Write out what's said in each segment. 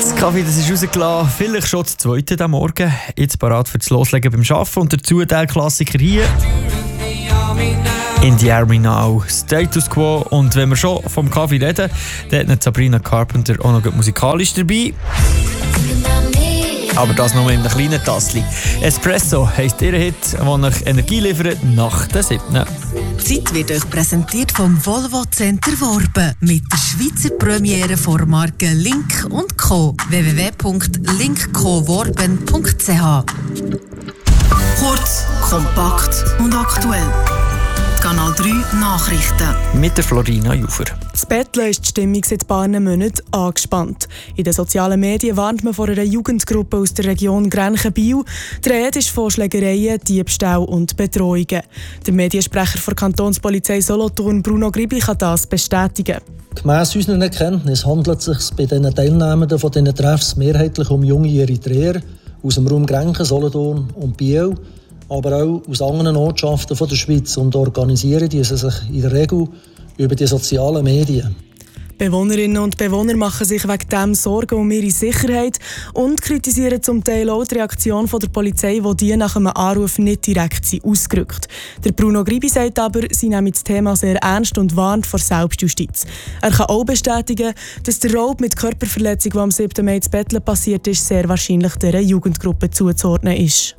Das Kaffee, das ist rausgelassen, vielleicht schon das zweite am Morgen. Jetzt bereit für das Loslegen beim Arbeiten und dazu der Klassiker hier. In the Army Now, Status Quo. Und wenn wir schon vom Kaffee reden, dann hat Sabrina Carpenter auch noch musikalisch dabei. Aber das nur in einem kleinen Tassli. Espresso heisst ihr Hit, der euch Energie liefert nach der 7. Die Zeit wird euch präsentiert vom Volvo Center Worben mit der Schweizer Premiere von Marken Link & Co. www.linkcoworben.ch. Kurz, kompakt und aktuell. Kanal 3 Nachrichten. Mit der Florina Jufer. Das Betteln ist die Stimmung seit ein paar Monaten angespannt. In den sozialen Medien warnt man vor einer Jugendgruppe aus der Region Grenchen-Biel. Die Rede ist von Schlägereien, Diebstahl und Bedrohungen. Der Mediensprecher der Kantonspolizei Solothurn, Bruno Gribli, kann das bestätigen. Gemäss unseren Erkenntnissen handelt es sich bei den Teilnehmenden von diesen Treffs mehrheitlich um junge Eritreer aus dem Raum Grenchen, Solothurn und Biel, aber auch aus anderen Ortschaften der Schweiz, und organisieren diese sich in der Regel über die sozialen Medien. Bewohnerinnen und Bewohner machen sich wegen dem Sorgen um ihre Sicherheit und kritisieren zum Teil auch die Reaktion der Polizei, die nach einem Anruf nicht direkt ausgerückt. Der Bruno Gribi sagt aber, sie nehmen das Thema sehr ernst und warnt vor Selbstjustiz. Er kann auch bestätigen, dass der Raub mit Körperverletzung, der am 7. Mai in Betteln passiert ist, sehr wahrscheinlich dieser Jugendgruppe zuzuordnen ist.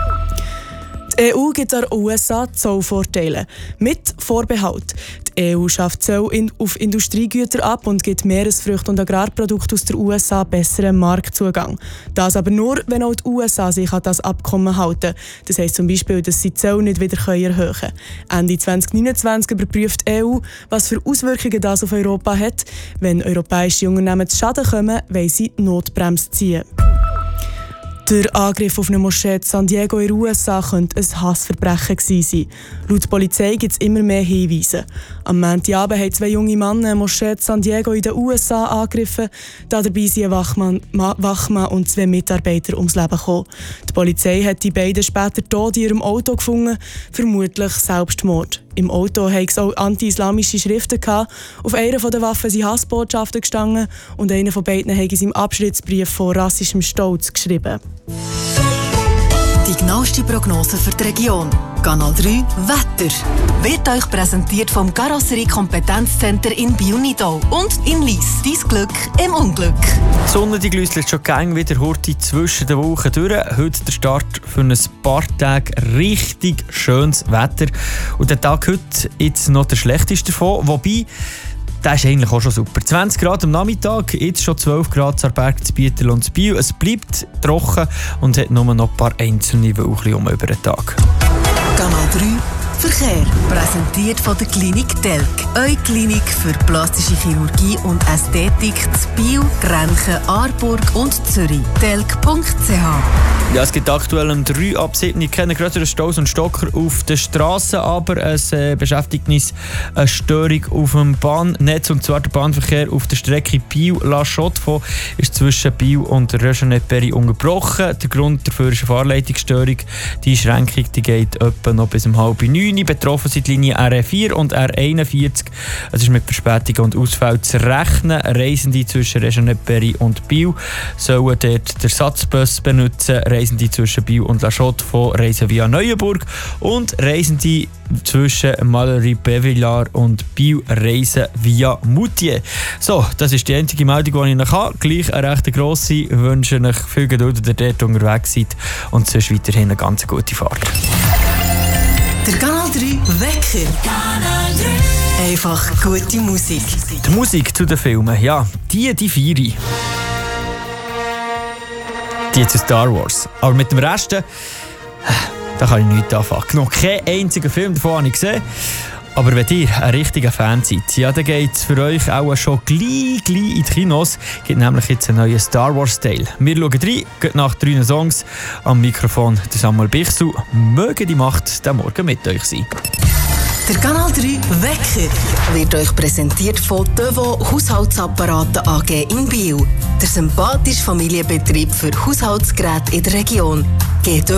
Die EU gibt den USA Zollvorteile. Mit Vorbehalt. Die EU schafft Zoll auf Industriegüter ab und gibt Meeresfrüchte und Agrarprodukte aus den USA besseren Marktzugang. Das aber nur, wenn auch die USA sich an das Abkommen halten. Das heisst zum Beispiel, dass sie die Zoll nicht wieder erhöhen können. Ende 2029 überprüft die EU, was für Auswirkungen das auf Europa hat. Wenn europäische Unternehmen zu Schaden kommen, wollen sie die Notbremse ziehen. Der Angriff auf eine Moschee in San Diego in den USA könnte ein Hassverbrechen gewesen sein. Laut Polizei gibt es immer mehr Hinweise. Am Montagabend haben 2 junge Männer eine Moschee in San Diego in den USA angegriffen. Dabei sind ein Wachmann und 2 Mitarbeiter ums Leben gekommen. Die Polizei hat die beiden später tot in ihrem Auto gefunden, vermutlich Selbstmord. Im Auto hatte es auch anti-islamische Schriften. Auf einer der Waffen sind Hassbotschaften gestanden und einer von beiden hat in seinem Abschiedsbrief von rassischem Stolz geschrieben. Die genaueste Prognose für die Region. Kanal 3 Wetter. Wird euch präsentiert vom Karosserie-Kompetenzcenter in Biel-Nidau und in Lyss. Dein Glück im Unglück. Die Sonne glüsselt schon gäng wieder heute zwischen den Wochen durch. Heute der Start für ein paar Tage richtig schönes Wetter. Und der Tag heute jetzt noch der schlechteste davon. Wobei, das ist eigentlich auch schon super. 20 Grad am Nachmittag, jetzt schon 12 Grad zur Berg, zu Bietel und zu Biel. Es bleibt trocken und hat nur noch ein paar einzelne Wölkchen über den Tag. Kanal 3 Verkehr. Präsentiert von der Klinik Telk. Eure Klinik für plastische Chirurgie und Ästhetik zu Biel, Grenchen, Aarburg und Zürich. telk.ch. Ja, es gibt aktuell um 3 ab 7 keine größeren Staus und Stocker auf der Straße, aber es beschäftigt uns eine Störung auf dem Bahnnetz, und zwar der Bahnverkehr auf der Strecke Biel-La Chaux-de-Fonds ist zwischen Biel und Regenet-Berry unterbrochen. Der Grund dafür ist eine Fahrleitungsstörung. Die Einschränkung die geht etwa noch bis um 8:30. Betroffen sind die Linien RE4 und R41. Es ist mit Verspätungen und Ausfällen zu rechnen. Reisende zwischen Regenet-Berry und Biel sollen dort den Ersatzbus benutzen. Reisende zwischen Biel und La Chaux-de-Fonds reisen via Neuenburg und Reisende zwischen Malerie-Bévillard und Biel reisen via Moutier. So, das ist die einzige Meldung, die ich noch habe. Gleich eine recht grosse. Ich wünsche euch viel Geduld, dass ihr dort unterwegs seid und sonst weiterhin eine ganz gute Fahrt. Der Kanal 3 Wecker. Kanal 3. Einfach gute Musik. Die Musik zu den Filmen, ja, die feiere ich. Die zu Star Wars. Aber mit dem Rest, da kann ich nichts anfangen. Noch keinen einzigen Film davon habe ich gesehen. Aber wenn ihr ein richtiger Fan seid, ja, dann geht es für euch auch schon gleich in die Kinos. Es gibt nämlich jetzt einen neuen Star Wars-Teil. Wir schauen rein, gehen nach 3 Songs. Am Mikrofon der Samuel Bichsel. Möge die Macht der Morgen mit euch sein. Der Kanal 3 Wecker wird euch präsentiert von Devo Haushaltsapparate AG in Biel. Der sympathische Familienbetrieb für Haushaltsgeräte in der Region. Geht